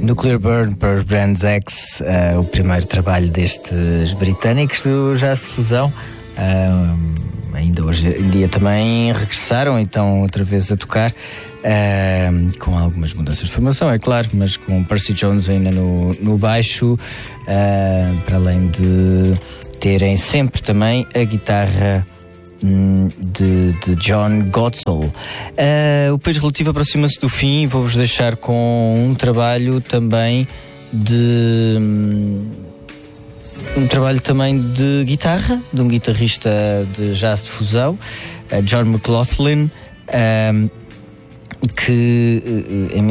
Nuclear Burn para os Brands X, o primeiro trabalho destes britânicos do jazz de fusão. Ainda hoje em dia também regressaram, então outra vez a tocar, com algumas mudanças de formação, é claro, mas com Percy Jones ainda no baixo, para além de terem sempre também a guitarra de John Gottsall. O País Relativo aproxima-se do fim. Vou-vos deixar com um trabalho também de guitarra, de um guitarrista de jazz de fusão, John McLaughlin, que em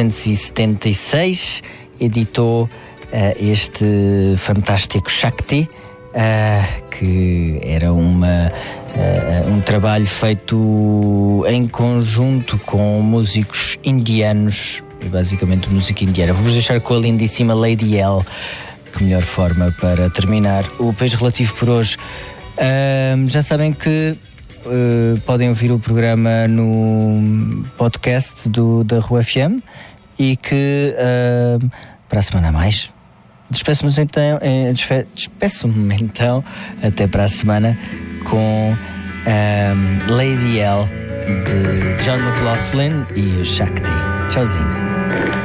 1976 editou este fantástico Shakti, que era um trabalho feito em conjunto com músicos indianos, basicamente música indiana. Vou-vos deixar com a lindíssima Lady L. Que melhor forma para terminar o País Relativo por hoje. Já sabem que podem ouvir o programa no podcast da Rua FM e que para a semana a mais. Despeço-me então até para a semana com Lady L de John McLaughlin e o Shakti. Tchauzinho.